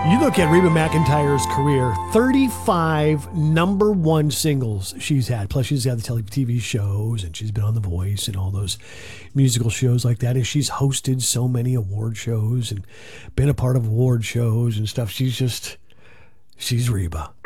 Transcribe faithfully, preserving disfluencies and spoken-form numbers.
You look at Reba McEntire's career, thirty-five number one singles she's had. Plus, she's had the tele- T V shows, and she's been on The Voice and all those musical shows like that. And she's hosted so many award shows and been a part of award shows and stuff. She's just, she's Reba.